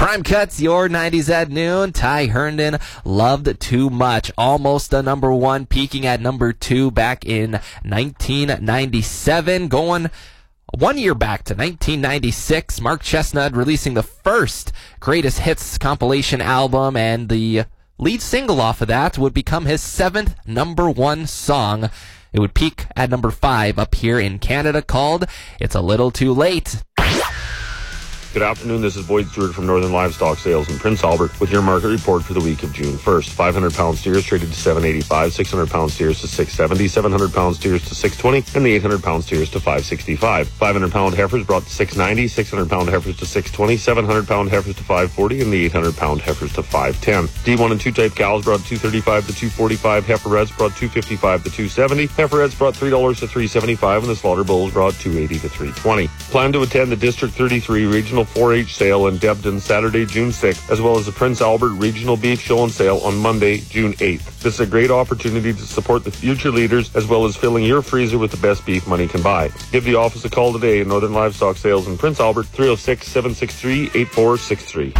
Prime Cuts, your 90s at noon. Ty Herndon, Loved Too Much. Almost a number one, peaking at number 2 back in 1997. Going 1 year back to 1996. Mark Chestnut releasing the first Greatest Hits compilation album, and the lead single off of that would become his 7th number 1 song. It would peak at number 5 up here in Canada, called It's a Little Too Late. Good afternoon, this is Boyd Stewart from Northern Livestock Sales in Prince Albert with your market report for the week of June 1st. 500-pound steers traded to $7.85, 600-pound steers to $6.70, 700-pound steers to $6.20, and the 800-pound steers to $5.65. 500-pound heifers brought to $6.90, 600-pound heifers to $6.20, 700-pound heifers to $5.40, and the 800-pound heifers to $5.10. D1 and 2 type cows brought $2.35 to $2.45, heiferettes brought $2.55 to $2.70, heiferettes brought $3 to $3.75, and the slaughter bulls brought $2.80 to $3.20. Plan to attend the District 33 Regional 4-H sale in Debden Saturday, June 6th, as well as the Prince Albert Regional Beef Show and Sale on Monday, June 8th. This is a great opportunity to support the future leaders, as well as filling your freezer with the best beef money can buy. Give the office a call today at Northern Livestock Sales in Prince Albert, 306-763-8463.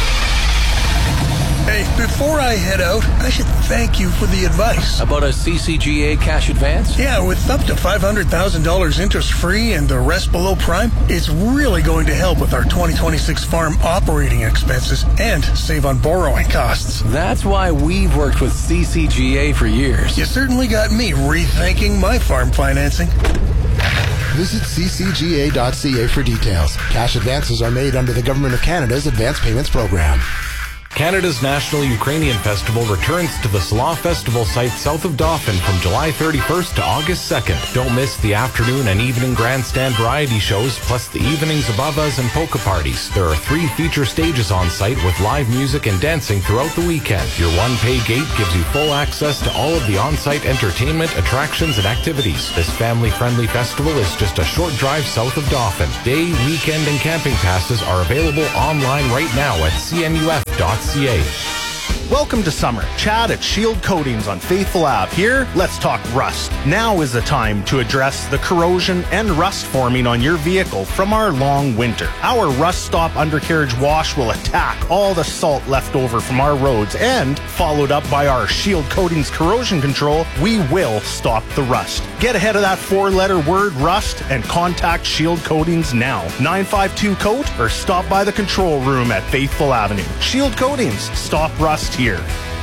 Hey, before I head out, I should thank you for the advice. About a CCGA cash advance? Yeah, with up to $500,000 interest-free and the rest below prime, it's really going to help with our 2026 farm operating expenses and save on borrowing costs. That's why we've worked with CCGA for years. You certainly got me rethinking my farm financing. Visit ccga.ca for details. Cash advances are made under the Government of Canada's Advance Payments Program. Canada's National Ukrainian Festival returns to the Slaw Festival site south of Dauphin from July 31st to August 2nd. Don't miss the afternoon and evening grandstand variety shows, plus the evenings above us and polka parties. There are 3 feature stages on site with live music and dancing throughout the weekend. Your one-pay gate gives you full access to all of the on-site entertainment, attractions, and activities. This family-friendly festival is just a short drive south of Dauphin. Day, weekend, and camping passes are available online right now at cnuf.ca. Welcome to summer. Chad at Shield Coatings on Faithful Ave. Here, let's talk rust. Now is the time to address the corrosion and rust forming on your vehicle from our long winter. Our Rust Stop undercarriage wash will attack all the salt left over from our roads, and followed up by our Shield Coatings corrosion control, we will stop the rust. Get ahead of that 4-letter word rust and contact Shield Coatings now. 952-COAT or stop by the control room at Faithful Avenue. Shield Coatings. Stop rust here.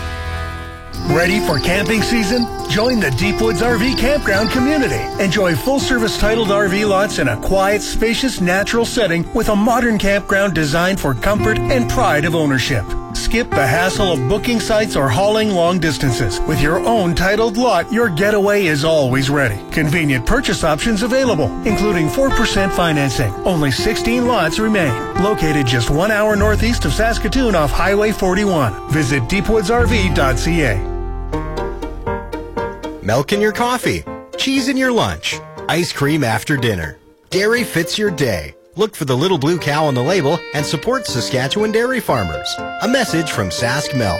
Ready for camping season? Join the Deepwoods RV Campground community. Enjoy full-service titled RV lots in a quiet, spacious, natural setting with a modern campground designed for comfort and pride of ownership. Skip the hassle of booking sites or hauling long distances. With your own titled lot, your getaway is always ready. Convenient purchase options available, including 4% financing. Only 16 lots remain. Located just 1 hour northeast of Saskatoon off Highway 41. Visit deepwoodsrv.ca. Milk in your coffee, cheese in your lunch, ice cream after dinner. Dairy fits your day. Look for the little blue cow on the label and support Saskatchewan dairy farmers. A message from Sask Milk.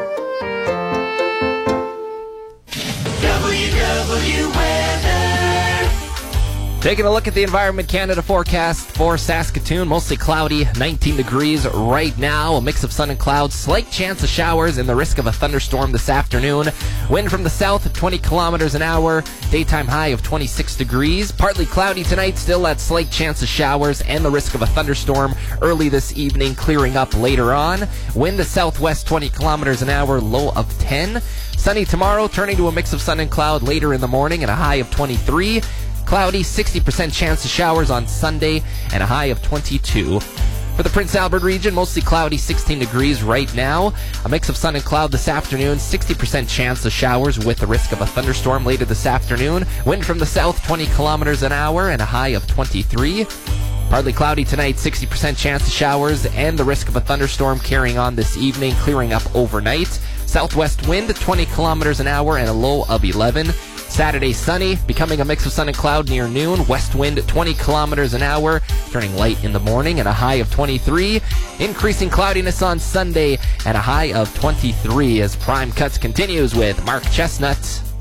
WW Weather. Taking a look at the Environment Canada forecast for Saskatoon. Mostly cloudy, 19 degrees right now. A mix of sun and clouds. Slight chance of showers and the risk of a thunderstorm this afternoon. Wind from the south at 20 kilometers an hour. Daytime high of 26 degrees. Partly cloudy tonight. Still that slight chance of showers and the risk of a thunderstorm early this evening, clearing up later on. Wind to southwest 20 kilometers an hour. Low of 10. Sunny tomorrow, turning to a mix of sun and cloud later in the morning and a high of 23. Cloudy, 60% chance of showers on Sunday, and a high of 22. For the Prince Albert region, mostly cloudy, 16 degrees right now. A mix of sun and cloud this afternoon, 60% chance of showers with the risk of a thunderstorm later this afternoon. Wind from the south, 20 kilometers an hour, and a high of 23. Partly cloudy tonight, 60% chance of showers, and the risk of a thunderstorm carrying on this evening, clearing up overnight. Southwest wind, 20 kilometers an hour, and a low of 11. Saturday sunny, becoming a mix of sun and cloud near noon. West wind 20 kilometers an hour, turning light in the morning, and a high of 23. Increasing cloudiness on Sunday, and a high of 23 as Prime Cuts continues with Mark Chestnut.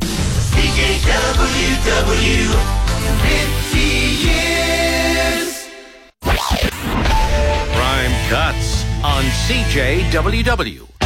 CKWW, 50 years. Prime Cuts on CJWW.